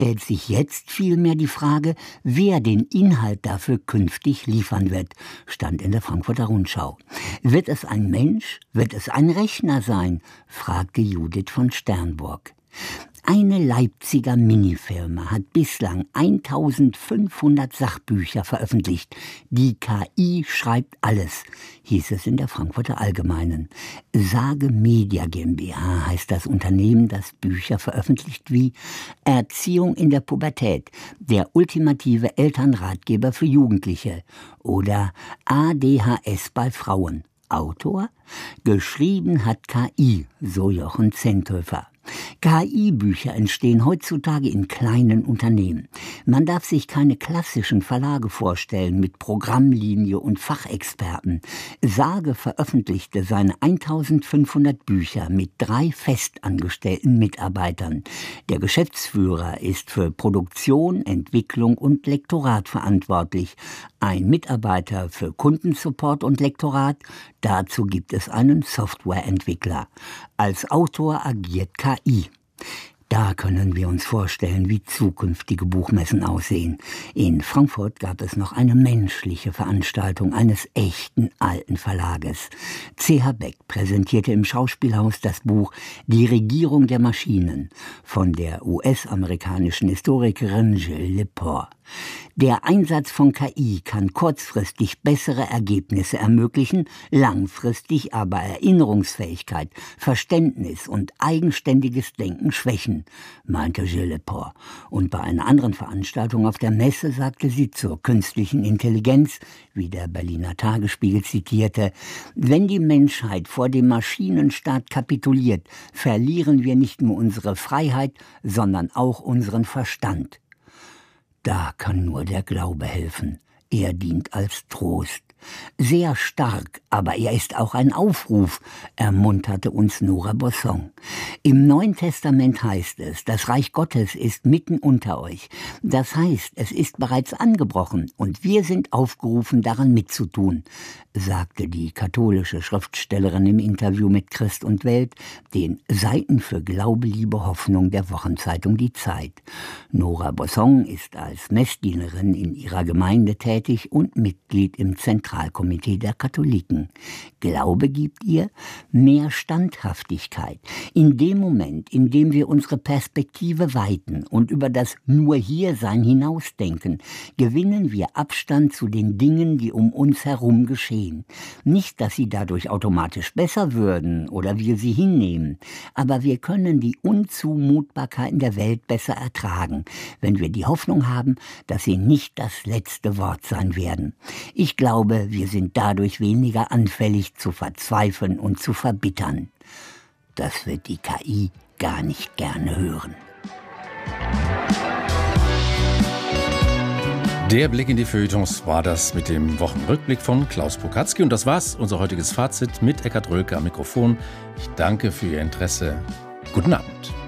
stellt sich jetzt vielmehr die Frage, wer den Inhalt dafür künftig liefern wird, stand in der Frankfurter Rundschau. Wird es ein Mensch, wird es ein Rechner sein, fragte Judith von Sternburg. Eine Leipziger Minifirma hat bislang 1500 Sachbücher veröffentlicht. Die KI schreibt alles, hieß es in der Frankfurter Allgemeinen. Sage Media GmbH heißt das Unternehmen, das Bücher veröffentlicht wie Erziehung in der Pubertät, der ultimative Elternratgeber für Jugendliche oder ADHS bei Frauen. Autor? Geschrieben hat KI, so Jochen Zenthöfer. KI-Bücher entstehen heutzutage in kleinen Unternehmen. Man darf sich keine klassischen Verlage vorstellen mit Programmlinie und Fachexperten. Sage veröffentlichte seine 1500 Bücher mit 3 festangestellten Mitarbeitern. Der Geschäftsführer ist für Produktion, Entwicklung und Lektorat verantwortlich. Ein Mitarbeiter für Kundensupport und Lektorat. Dazu gibt es einen Softwareentwickler. Als Autor agiert KI. Da können wir uns vorstellen, wie zukünftige Buchmessen aussehen. In Frankfurt gab es noch eine menschliche Veranstaltung eines echten alten Verlages. C.H. Beck präsentierte im Schauspielhaus das Buch Die Regierung der Maschinen von der US-amerikanischen Historikerin Jill Lepore. Der Einsatz von KI kann kurzfristig bessere Ergebnisse ermöglichen, langfristig aber Erinnerungsfähigkeit, Verständnis und eigenständiges Denken schwächen, meinte Jill Lepore. Und bei einer anderen Veranstaltung auf der Messe sagte sie zur künstlichen Intelligenz, wie der Berliner Tagesspiegel zitierte, wenn die Menschheit vor dem Maschinenstaat kapituliert, verlieren wir nicht nur unsere Freiheit, sondern auch unseren Verstand. Da kann nur der Glaube helfen. Er dient als Trost. Sehr stark, aber er ist auch ein Aufruf, ermunterte uns Nora Bosson. Im Neuen Testament heißt es, das Reich Gottes ist mitten unter euch. Das heißt, es ist bereits angebrochen und wir sind aufgerufen, daran mitzutun, sagte die katholische Schriftstellerin im Interview mit Christ und Welt, den Seiten für Glaube, Liebe, Hoffnung der Wochenzeitung Die Zeit. Nora Bosson ist als Messdienerin in ihrer Gemeinde tätig und Mitglied im Zentralkomitee der Katholiken. Glaube gibt ihr mehr Standhaftigkeit. In dem Moment, in dem wir unsere Perspektive weiten und über das Nur-Hier-Sein hinausdenken, gewinnen wir Abstand zu den Dingen, die um uns herum geschehen. Nicht, dass sie dadurch automatisch besser würden oder wir sie hinnehmen, aber wir können die Unzumutbarkeiten der Welt besser ertragen, wenn wir die Hoffnung haben, dass sie nicht das letzte Wort sein werden. Ich glaube, wir sind dadurch weniger anfällig zu verzweifeln und zu verbittern. Das wird die KI gar nicht gerne hören. Der Blick in die Feuilletons war das mit dem Wochenrückblick von Klaus Pokatzki. Und das war's, unser heutiges Fazit mit Eckhard Rölke am Mikrofon. Ich danke für Ihr Interesse. Guten Abend.